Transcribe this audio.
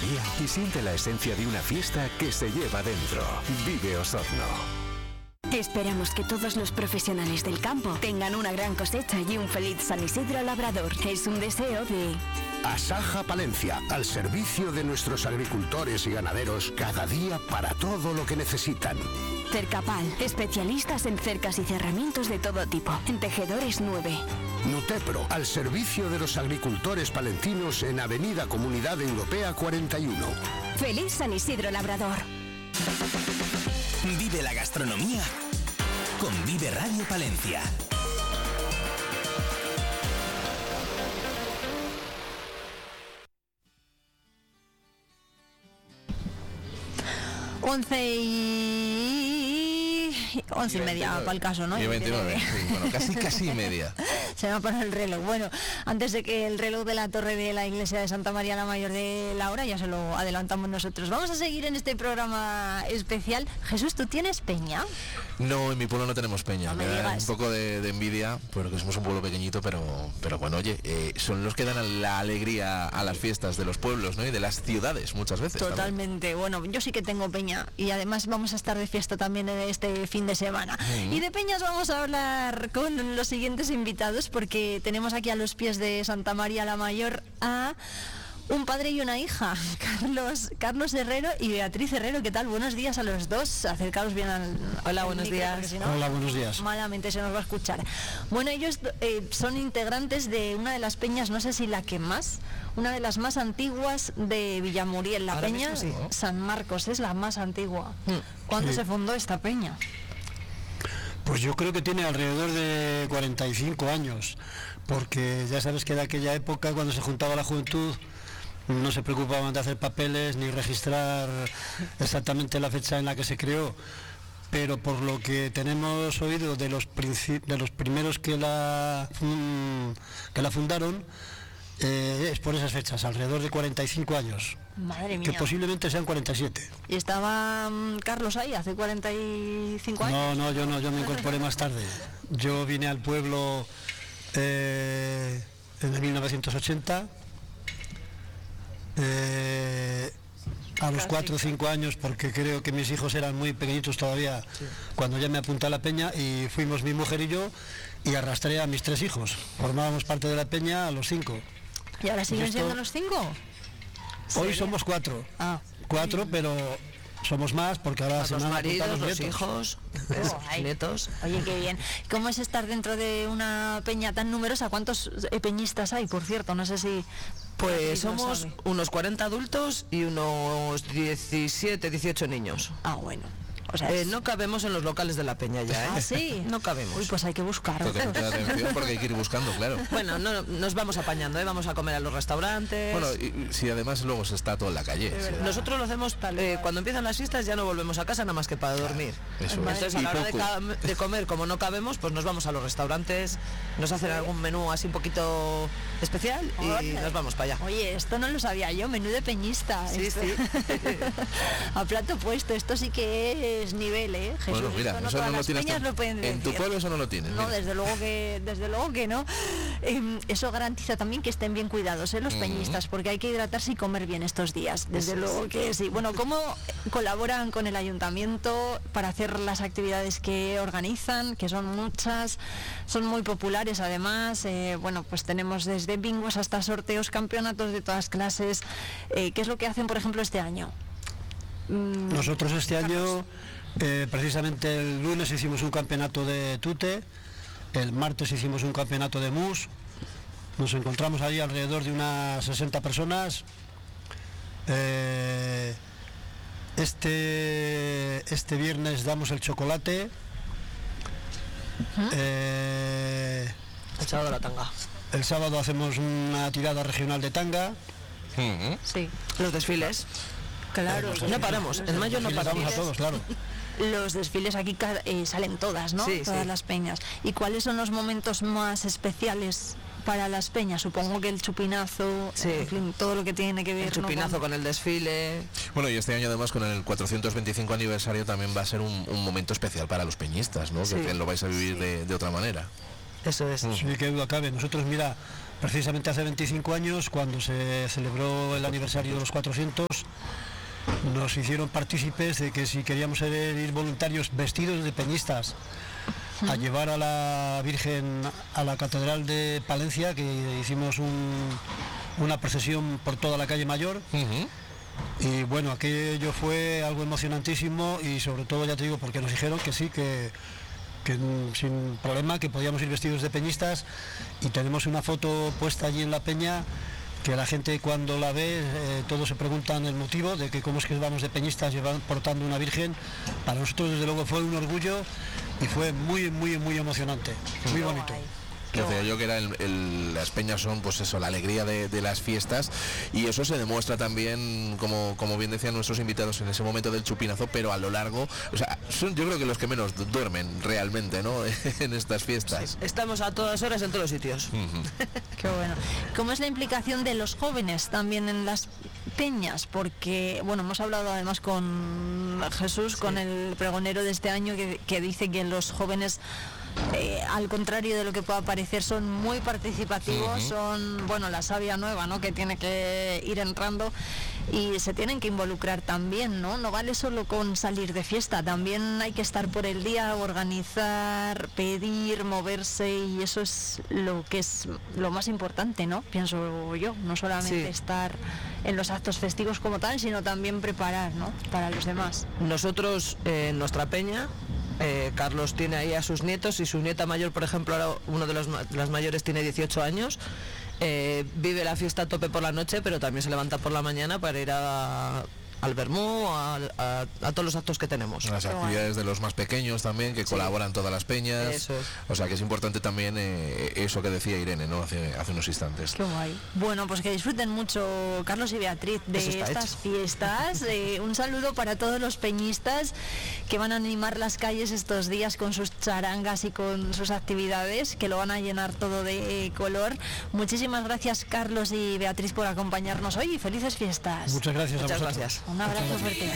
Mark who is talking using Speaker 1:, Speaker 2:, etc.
Speaker 1: día y siente la esencia de una fiesta que se lleva dentro. Vive Osorno.
Speaker 2: Esperamos que todos los profesionales del campo tengan una gran cosecha y un feliz San Isidro Labrador. Es un deseo de...
Speaker 3: Asaja Palencia, al servicio de nuestros agricultores y ganaderos, cada día para todo lo que necesitan.
Speaker 2: Cercapal, especialistas en cercas y cerramientos de todo tipo. En Tejedores 9.
Speaker 3: Nutepro, al servicio de los agricultores palentinos en Avenida Comunidad Europea 41.
Speaker 2: Feliz San Isidro Labrador.
Speaker 4: Vive la gastronomía con Vive Radio Palencia.
Speaker 5: Once y media para el caso, ¿no?
Speaker 6: Y 29, sí, bueno, casi media.
Speaker 5: Se me ha parado el reloj. Bueno, antes de que el reloj de la torre de la iglesia de Santa María la Mayor de la hora, ya se lo adelantamos nosotros. Vamos a seguir en este programa especial. Jesús, ¿tú tienes peña?
Speaker 6: No, en mi pueblo no tenemos peña.
Speaker 5: No me
Speaker 6: da
Speaker 5: digas.
Speaker 6: un poco de envidia, porque somos un pueblo pequeñito, pero bueno, oye, son los que dan la alegría a las fiestas de los pueblos, ¿no? Y de las ciudades muchas veces.
Speaker 5: Totalmente.
Speaker 6: También.
Speaker 5: Bueno, yo sí que tengo peña y además vamos a estar de fiesta también en este fin de semana. Y de peñas vamos a hablar con los siguientes invitados, porque tenemos aquí a los pies de Santa María la Mayor a un padre y una hija, Carlos Herrero y Beatriz Herrero. ¿Qué tal? Buenos días a los dos. Acercaros bien al...
Speaker 7: Hola, buenos días.
Speaker 5: Si no,
Speaker 8: hola, buenos días.
Speaker 5: Malamente se nos va a escuchar. Bueno, ellos son integrantes de una de las peñas, no sé si la que más, una de las más antiguas de Villamuriel. La
Speaker 7: Ahora
Speaker 5: peña
Speaker 7: mismo, sí.
Speaker 5: San Marcos es la más antigua. ¿Cuándo se fundó esta peña?
Speaker 8: Pues yo creo que tiene alrededor de 45 años, porque ya sabes que de aquella época, cuando se juntaba la juventud, no se preocupaban de hacer papeles ni registrar exactamente la fecha en la que se creó, pero por lo que tenemos oído de los primeros que la fundaron, es por esas fechas, alrededor de 45 años.
Speaker 5: Madre mía.
Speaker 8: Que posiblemente sean 47.
Speaker 5: ¿Y estaba Carlos ahí hace 45 años?
Speaker 8: No, yo me incorporé más tarde. Yo vine al pueblo en el 1980. A los 4 o 5 años, porque creo que mis hijos eran muy pequeñitos todavía, cuando ya me apunté a la peña, y fuimos mi mujer y yo, y arrastré a mis 3 hijos. Formábamos parte de la peña a los 5.
Speaker 5: ¿Y ahora siguen siendo los 5?
Speaker 8: Hoy somos 4. 4, pero somos más porque ahora se
Speaker 7: los
Speaker 8: me han
Speaker 7: maridos,
Speaker 8: apuntado
Speaker 7: los
Speaker 8: nietos.
Speaker 7: hijos, nietos.
Speaker 5: Oye, qué bien. ¿Cómo es estar dentro de una peña tan numerosa? ¿Cuántos peñistas hay, por cierto? No sé si...
Speaker 7: Pues somos unos 40 adultos y unos 17, 18 niños.
Speaker 5: Ah, bueno. O sea,
Speaker 7: no cabemos en los locales de la peña ya, ¿eh?
Speaker 5: Ah, sí.
Speaker 7: No cabemos.
Speaker 5: Uy, pues hay que buscar.
Speaker 6: Toca mucha atención porque hay que ir buscando, claro.
Speaker 7: Bueno, no, nos vamos apañando, ¿eh? Vamos a comer a los restaurantes.
Speaker 6: Bueno, y si además luego se está todo en la calle.
Speaker 7: Nosotros lo hacemos cuando empiezan las fiestas, ya no volvemos a casa nada más que para dormir.
Speaker 6: Eso
Speaker 7: Entonces a la hora de comer, como no cabemos, pues nos vamos a los restaurantes, nos hacen algún menú así un poquito especial y nos vamos para allá.
Speaker 5: Oye, esto no lo sabía yo, menú de peñista.
Speaker 7: Sí,
Speaker 5: esto.
Speaker 7: sí.
Speaker 5: A plato puesto, esto sí que es nivel, ¿eh? Jesús,
Speaker 6: bueno, mira,
Speaker 5: no
Speaker 6: eso
Speaker 5: todas
Speaker 6: no lo
Speaker 5: las
Speaker 6: tienes
Speaker 5: peñas lo pueden
Speaker 6: en tu
Speaker 5: decir.
Speaker 6: pueblo eso no lo tienes.
Speaker 5: No,
Speaker 6: mira.
Speaker 5: desde luego que no. Eso garantiza también que estén bien cuidados, los peñistas, porque hay que hidratarse y comer bien estos días. Desde luego que sí. Bueno, ¿cómo colaboran con el ayuntamiento para hacer las actividades que organizan? Que son muchas, son muy populares además. Bueno, pues tenemos desde bingos hasta sorteos, campeonatos de todas clases. ¿Qué es lo que hacen, por ejemplo, este año?
Speaker 8: Nosotros este año, precisamente el lunes hicimos un campeonato de tute, el martes hicimos un campeonato de mus, nos encontramos ahí alrededor de unas 60 personas. Este viernes damos el chocolate.
Speaker 7: El sábado la tanga.
Speaker 8: El sábado hacemos una tirada regional de tanga.
Speaker 5: Sí.
Speaker 7: Los desfiles.
Speaker 5: Claro.
Speaker 7: No paramos. En mayo no paramos.
Speaker 8: A todos, claro.
Speaker 5: Los desfiles aquí salen todas, ¿no?
Speaker 7: Sí,
Speaker 5: todas
Speaker 7: sí.
Speaker 5: las peñas. ¿Y cuáles son los momentos más especiales para las peñas? Supongo que el chupinazo,
Speaker 7: Sí.
Speaker 5: en fin, todo lo que tiene que ver.
Speaker 7: El chupinazo
Speaker 5: ¿no?
Speaker 7: con el desfile.
Speaker 6: Bueno, y este año además con el 425 aniversario también va a ser un momento especial para los peñistas, ¿no?
Speaker 7: Sí.
Speaker 6: Que lo vais a vivir de otra manera.
Speaker 7: Eso es.
Speaker 8: Sí, qué duda cabe. Nosotros, mira, precisamente hace 25 años, cuando se celebró el aniversario de los 400, nos hicieron partícipes de que si queríamos ir voluntarios vestidos de peñistas a llevar a la Virgen a la Catedral de Palencia, que hicimos una procesión por toda la calle Mayor. Y bueno, aquello fue algo emocionantísimo, y sobre todo, ya te digo, porque nos dijeron que sí, que sin problema, que podíamos ir vestidos de peñistas, y tenemos una foto puesta allí en la peña que la gente cuando la ve, todos se preguntan el motivo de que cómo es que vamos de peñistas portando una Virgen. Para nosotros desde luego fue un orgullo y fue muy, muy, muy emocionante, muy bonito.
Speaker 6: Que decía yo que era las peñas son, pues eso, la alegría de las fiestas, y eso se demuestra también, como bien decían nuestros invitados, en ese momento del chupinazo, pero a lo largo, o sea, son yo creo que los que menos duermen realmente, ¿no? En estas fiestas.
Speaker 7: Sí, estamos a todas horas en todos los sitios.
Speaker 5: Qué bueno. ¿Cómo es la implicación de los jóvenes también en las peñas? Porque, bueno, hemos hablado además con Jesús, con el pregonero de este año, que dice que los jóvenes, al contrario de lo que pueda parecer, son muy participativos, son, bueno, la savia nueva, ¿no?, que tiene que ir entrando, y se tienen que involucrar también, ¿no? No vale solo con salir de fiesta, también hay que estar por el día, organizar, pedir, moverse, y eso es lo más importante, ¿no? Pienso yo, no solamente estar en los actos festivos como tal, sino también preparar, ¿no?, para los demás.
Speaker 7: Nosotros, en nuestra peña, Carlos tiene ahí a sus nietos, y su nieta mayor, por ejemplo, ahora uno de las mayores tiene 18 años, vive la fiesta a tope por la noche, pero también se levanta por la mañana para ir al vermú, a todos los actos que tenemos.
Speaker 6: Las actividades de los más pequeños también, que colaboran todas las peñas.
Speaker 7: Eso es.
Speaker 6: O sea que es importante también eso que decía Irene, ¿no?, hace unos instantes.
Speaker 5: Qué guay. Bueno, pues que disfruten mucho Carlos y Beatriz de estas fiestas. Un saludo para todos los peñistas que van a animar las calles estos días con sus charangas y con sus actividades, que lo van a llenar todo de color. Muchísimas gracias, Carlos y Beatriz, por acompañarnos hoy, y felices fiestas.
Speaker 8: Muchas gracias.
Speaker 7: Muchas gracias.
Speaker 5: Un abrazo fuerte.